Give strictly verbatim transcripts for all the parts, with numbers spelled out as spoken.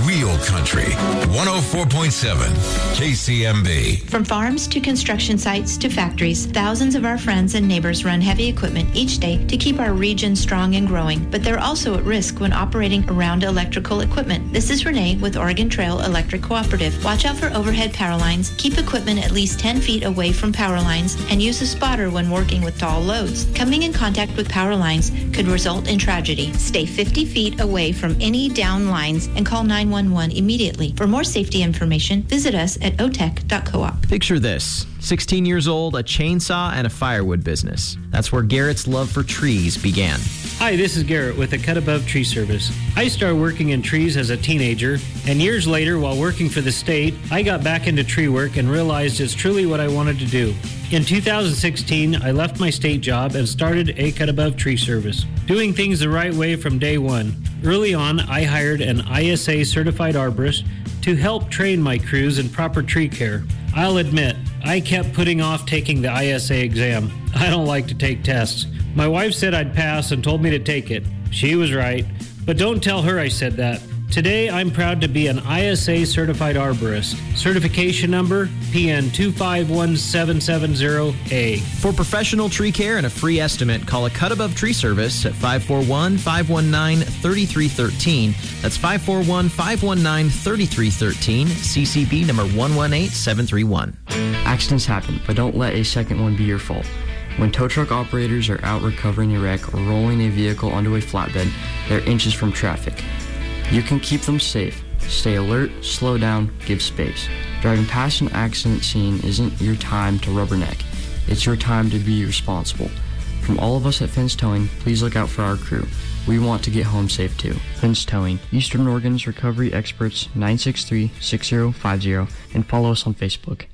Real Country, one oh four point seven K C M B. From farms to construction sites to factories, thousands of our friends and neighbors run heavy equipment each day to keep our region strong and growing, but they're also at risk when operating around electrical equipment. This is Renee with Oregon Trail Electric Cooperative. Watch out for overhead power lines, keep equipment at least ten feet away from power lines, and use a spotter when working with tall loads. Coming in contact with power lines could result in tragedy. Stay fifty feet away from any down lines and call nine one one immediately. For more safety information, visit us at o tech dot coop. Picture this. sixteen years old, a chainsaw, and a firewood business. That's where Garrett's love for trees began. Hi, this is Garrett with the Cut Above Tree Service. I started working in trees as a teenager, and years later, while working for the state, I got back into tree work and realized it's truly what I wanted to do. In two thousand sixteen, I left my state job and started a Cut Above Tree Service, doing things the right way from day one. Early on, I hired an I S A certified arborist to help train my crews in proper tree care. I'll admit, I kept putting off taking the I S A exam. I don't like to take tests. My wife said I'd pass and told me to take it. She was right, but don't tell her I said that. Today, I'm proud to be an I S A certified arborist. Certification number P N two five one seven seven zero A. For professional tree care and a free estimate, call a Cut Above Tree Service at five four one, five one nine, three three one three. That's five four one, five one nine, three three one three. C C B number one one eight seven three one. Accidents happen, but don't let a second one be your fault. When tow truck operators are out recovering a wreck or rolling a vehicle onto a flatbed, they're inches from traffic. You can keep them safe. Stay alert, slow down, give space. Driving past an accident scene isn't your time to rubberneck. It's your time to be responsible. From all of us at Fence Towing, please look out for our crew. We want to get home safe too. Fence Towing, Eastern Oregon's recovery experts, nine six three, six zero five zero, and follow us on Facebook.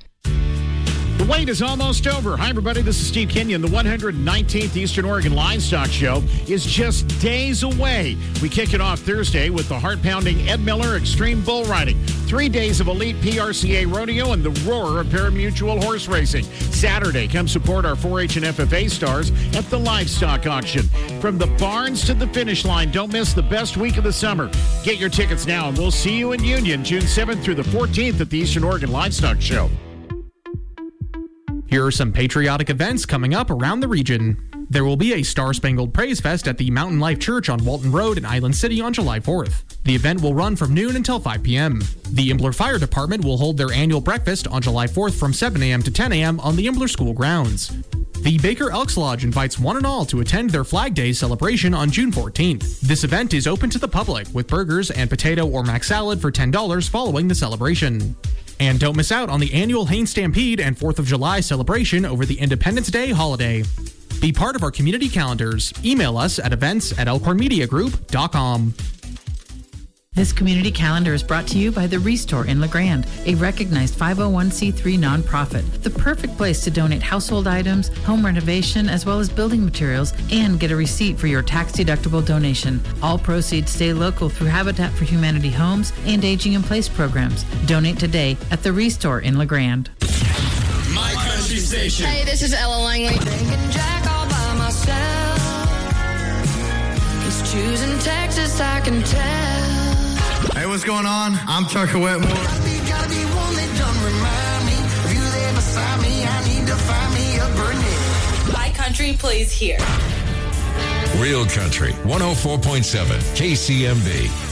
The wait is almost over. Hi, everybody. This is Steve Kenyon. The one hundred nineteenth Eastern Oregon Livestock Show is just days away. We kick it off Thursday with the heart-pounding Ed Miller Extreme Bull Riding. Three days of elite P R C A rodeo and the roar of pari-mutuel horse racing. Saturday, come support our four H and F F A stars at the livestock auction. From the barns to the finish line, don't miss the best week of the summer. Get your tickets now, and we'll see you in Union June seventh through the fourteenth at the Eastern Oregon Livestock Show. Here are some patriotic events coming up around the region. There will be a Star-Spangled Praise Fest at the Mountain Life Church on Walton Road in Island City on July fourth. The event will run from noon until five p.m. The Imbler Fire Department will hold their annual breakfast on July fourth from seven a.m. to ten a.m. on the Imbler School grounds. The Baker Elks Lodge invites one and all to attend their Flag Day celebration on June fourteenth. This event is open to the public with burgers and potato or mac salad for ten dollars following the celebration. And don't miss out on the annual Haines Stampede and fourth of July celebration over the Independence Day holiday. Be part of our community calendars. Email us at events at elkhorn media group dot com. This community calendar is brought to you by The Restore in LeGrand, a recognized five oh one c three nonprofit. The perfect place to donate household items, home renovation, as well as building materials, and get a receipt for your tax-deductible donation. All proceeds stay local through Habitat for Humanity homes and Aging in Place programs. Donate today at The Restore in LeGrand. My Country Station. Hey, this is Ella Langley. Drinking Jack all by myself. He's choosing Texas, I can tell. Hey, what's going on? I'm Tucker Wetmore. Gotta be, gotta be one that don't remind me of you there beside me. I need to find me a Burnett. My Country plays here. Real Country, one oh four point seven K C M B.